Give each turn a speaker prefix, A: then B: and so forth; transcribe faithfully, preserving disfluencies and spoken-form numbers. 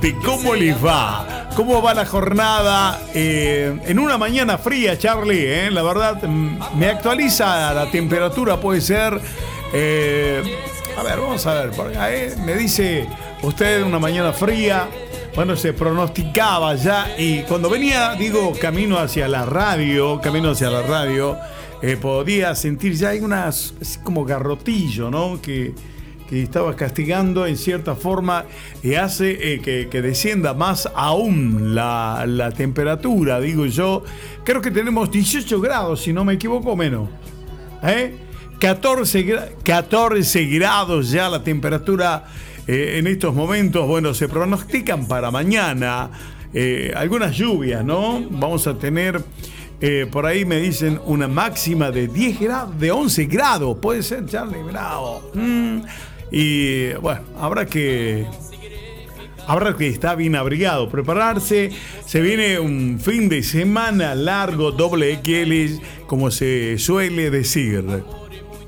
A: gente? ¿Cómo les va? ¿Cómo va la jornada? Eh, en una mañana fría, Charlie, eh, la verdad, me actualiza la temperatura, puede ser... Eh, a ver, vamos a ver, por acá, eh, me dice usted una mañana fría. Bueno, se pronosticaba ya, y cuando venía, digo, camino hacia la radio, camino hacia la radio, eh, podía sentir ya hay unas, así como garrotillo, ¿no? Que, que estaba castigando en cierta forma y hace eh, que, que descienda más aún la, la temperatura, digo yo. Creo que tenemos dieciocho grados, si no me equivoco, menos. ¿Eh? catorce, catorce grados ya la temperatura. Eh, en estos momentos, bueno, se pronostican para mañana eh, algunas lluvias, ¿no? Vamos a tener, eh, por ahí me dicen, una máxima de diez grados, de once grados, puede ser, Charlie, bravo. Mm, y bueno, habrá que, habrá que estar bien abrigado, prepararse. Se viene un fin de semana largo, doble X L, como se suele decir.